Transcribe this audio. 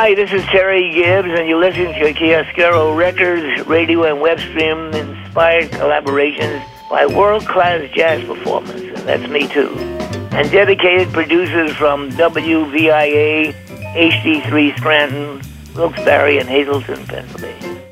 Hi, this is Terry Gibbs, and you're listening to Chiaroscuro Records, radio and web stream inspired collaborations by world-class jazz performers. And that's me, too. And dedicated producers from WVIA, HD3 Scranton, Wilkes-Barre, and Hazleton, Pennsylvania.